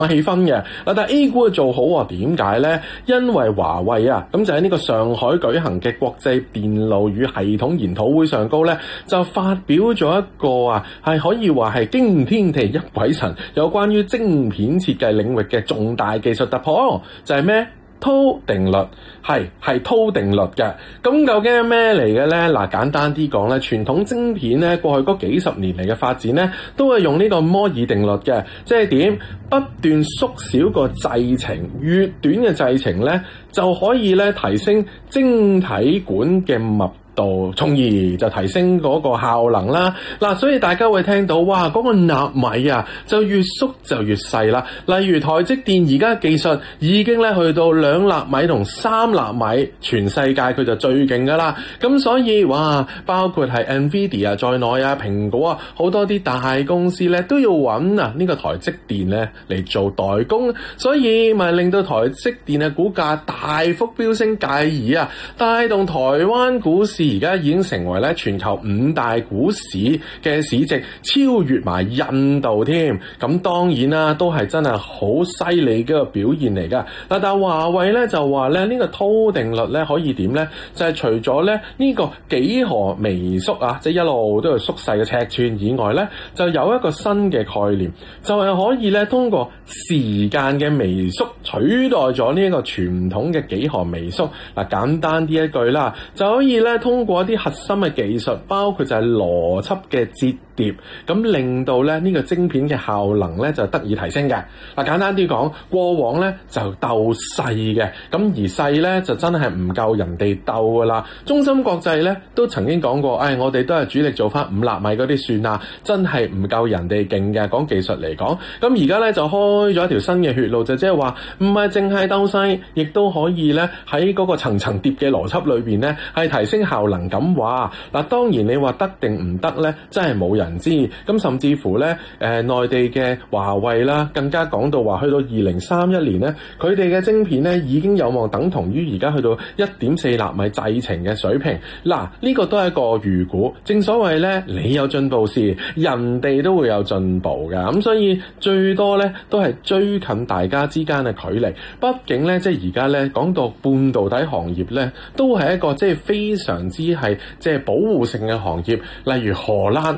氣氛嘅。但係 A 股做好喎，點解呢？因為華為啊，咁就喺呢個上海舉行嘅國際電路與系統研討會上高呢，就發表咗一個啊，係可以話係驚天地泣鬼神，有關於晶片設計領域嘅重大技術突破，就係咩？濤定律係濤定律嘅。咁究竟係咩嚟嘅呢？嗱，簡單啲講咧，傳統晶片咧過去嗰幾十年嚟嘅發展咧，都係用呢個摩爾定律嘅，即係點？不斷縮小個製程，越短嘅製程咧，就可以咧提升晶體管嘅密度，從而就提升嗰個效能啦。嗱，所以大家會聽到，哇，嗰個納米啊，就越縮就越細啦。例如台積電而家技術已經咧去到2納米同3納米，全世界佢就最勁噶啦。咁所以哇，包括係 NVIDIA 在內啊，蘋果啊，好多啲大公司咧都要揾啊呢個台積電咧嚟做代工，所以咪令到台積電嘅股價大幅飆升，繼而啊帶動台灣股市而家已經成為咧全球5大股市嘅市值，超越埋印度添。咁當然啦，都係真係好犀利嘅一個表現嚟噶。但係華為咧就話咧呢個濤定律咧可以點咧？就係除咗咧呢個幾何微縮啊，即係一路都係縮細嘅尺寸以外咧，就有一個新嘅概念，就係可以咧通過時間嘅微縮取代咗呢一個傳統嘅幾何微縮。嗱，簡單啲一句啦，就可以咧通過一啲核心嘅技術，包括就係邏輯嘅折疊，咁令到咧呢個晶片嘅效能咧就得以提升嘅。嗱，簡單啲講，過往咧就鬥細嘅，咁而細咧就真係唔夠人哋鬥噶啦。中芯國際咧都曾經講過，我哋都係主力做翻5納米嗰啲算啦，真係唔夠人哋勁嘅。講技術嚟講，咁而家咧就開咗一條新嘅血路，就即係話唔係淨係鬥細，亦都可以咧喺嗰個層層疊嘅邏輯裏邊咧係提升效能咁話。嗱，當然你話得定唔得咧，真係冇人知。咁甚至乎咧，內地嘅華為啦，更加講到話去到2031年咧，佢哋嘅晶片咧已經有望等同於而家去到1.4納米製程嘅水平。嗱，呢個都係一個預估。正所謂咧，你有進步時，人哋都會有進步嘅。咁所以最多咧都係追近大家之間嘅距離。畢竟咧，即係而家咧講到半導體行業咧，都係一個即係非常之係即係保護性嘅行業。例如荷蘭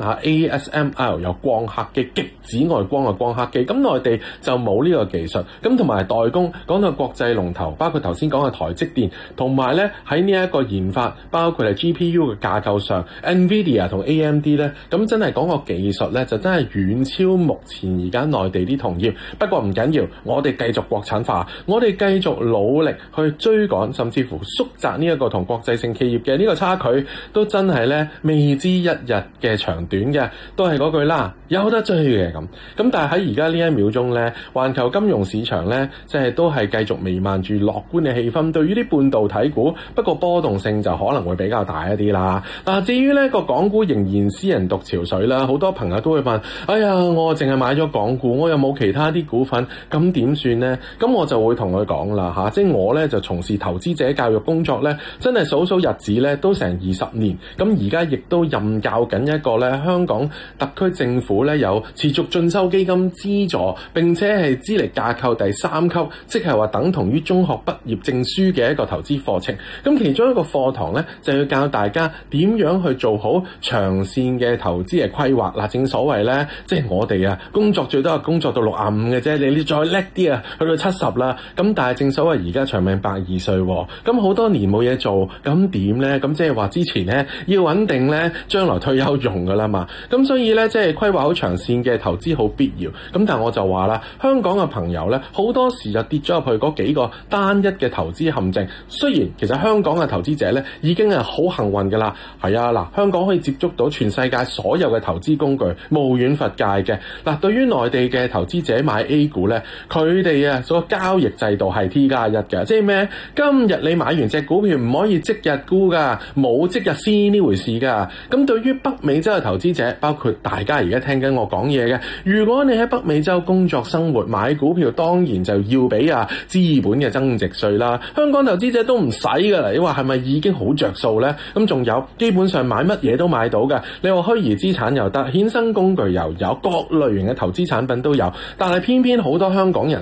ASML 有光刻機，極紫外光嘅光刻機，咁內地就冇呢個技術。咁同埋代工，講到國際龍頭，包括頭先講嘅台積電，同埋咧喺呢一個研發，包括係 GPU 嘅架構上 ，NVIDIA 同 AMD 咧，咁真係講個技術咧，就真係遠超目前而家內地啲同業。不過唔緊要，我哋繼續國產化，我哋繼續努力去追趕，甚至乎縮窄呢一個同國際性企業嘅呢個差距，都真係咧未知一日嘅長短嘅，都係嗰句啦，有得追嘅咁。咁但係喺而家呢一秒鐘咧，環球金融市場咧，即係都係繼續瀰漫住樂觀嘅氣氛。對於啲半導體股，不過波動性就可能會比較大一啲啦。嗱，至於呢個港股仍然私人獨潮水啦，好多朋友都會問：哎呀，我淨係買咗港股，我又冇其他啲股份，咁點算呢？咁我就會同佢講啦嚇，即係我咧就從事投資者教育工作咧，真係數數日子咧都成20年。咁而家亦都任教緊一個咧香港特區政府咧有持續進修基金資助，並且係資歷架構第3級，即係話等同於中學畢業證書嘅一個投資課程。咁其中一個課堂咧就要教大家點樣去做好長線嘅投資嘅規劃。嗱，正所謂咧，即係我哋啊工作最多係工作到65嘅啫，你再叻啲啊去到70啦。咁但係正所謂而家長命120歲，咁好多年冇嘢做，咁點咧？咁即係話之前咧要穩定咧，將來退休用噶啦嘛。咁所以咧即係規劃好長線嘅投資好必要。咁但係我就話啦，香港嘅朋友咧好多時就跌咗入去嗰幾個單一嘅投資陷阱。雖然其實香港嘅投資者咧已經係好幸運噶啦，係啊嗱，香港可以接觸到全世界所有嘅投資工具，無遠弗屆嘅。嗱，對於內地嘅投資者買 A 股咧，佢哋啊個交易制度係 T+1 嘅，即係咩？今日你買完隻股票唔可以即日沽噶，冇即日先呢回事噶。咁對於北美洲嘅投資者， 嘅，包括大家而家聽緊我講嘢嘅，如果你喺北美洲工作生活買股票，當然就要俾資本嘅增值稅啦。香港投資者都唔使噶啦，你話係咪已經好着數呢？咁仲有，基本上買乜嘢都買到嘅，你話虛擬資產又得，衍生工具又有，各類型嘅投資產品都有，但係偏偏好多香港人